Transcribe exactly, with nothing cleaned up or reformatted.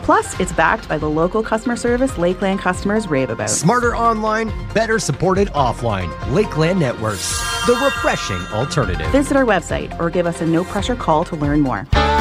Plus, it's backed by the local customer service Lakeland customers rave about. Smarter online, better supported offline. Lakeland Networks, the refreshing alternative. Visit our website or give us a no-pressure call to learn more.